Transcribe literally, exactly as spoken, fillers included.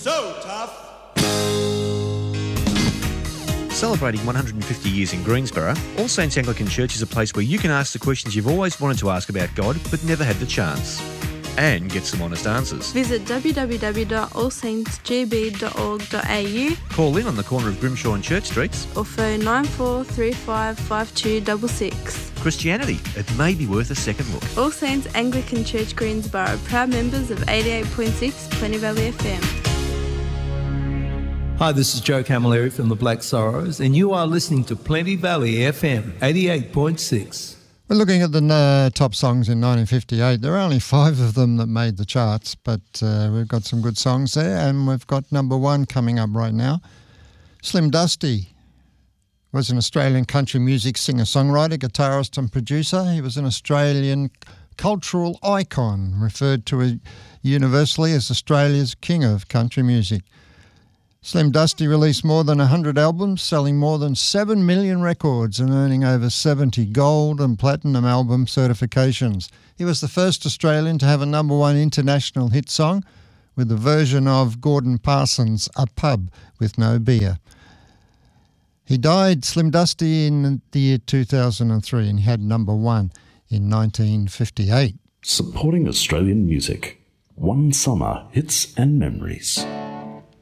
so tough. Celebrating one hundred fifty years in Greensborough, All Saints Anglican Church is a place where you can ask the questions you've always wanted to ask about God but never had the chance, and get some honest answers. Visit w w w dot all saints g b dot org dot a u. Call in on the corner of Grimshaw and Church Streets. Or phone nine four three five five two six six. Christianity, it may be worth a second look. All Saints Anglican Church Greensborough, proud members of eighty-eight point six Plenty Valley F M. Hi, this is Joe Camilleri from the Black Sorrows, and you are listening to Plenty Valley F M eighty-eight point six. We're looking at the uh, top songs in nineteen fifty-eight. There are only five of them that made the charts, but uh, we've got some good songs there, and we've got number one coming up right now. Slim Dusty was an Australian country music singer-songwriter, guitarist and producer. He was an Australian cultural icon, referred to universally as Australia's king of country music. Slim Dusty released more than one hundred albums, selling more than seven million records and earning over seventy gold and platinum album certifications. He was the first Australian to have a number one international hit song with a version of Gordon Parsons' A Pub with No Beer. He died, Slim Dusty, in the year two thousand three, and he had number one in nineteen fifty-eight. Supporting Australian music. One summer hits and memories.